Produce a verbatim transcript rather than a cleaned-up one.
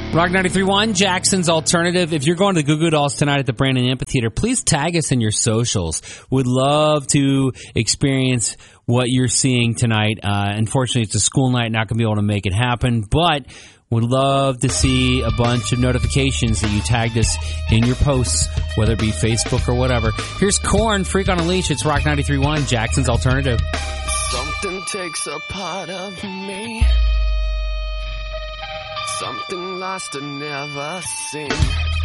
Rock ninety-three point one, Jackson's Alternative. If you're going to the Goo Goo Dolls tonight at the Brandon Amphitheater, please tag us in your socials. Would love to experience what you're seeing tonight. Uh, unfortunately, it's a school night, not going to be able to make it happen, but would love to see a bunch of notifications that you tagged us in your posts, whether it be Facebook or whatever. Here's Korn, Freak on a Leash. It's Rock ninety-three point one, Jackson's Alternative. Something takes a part of me. Something lost and never seen.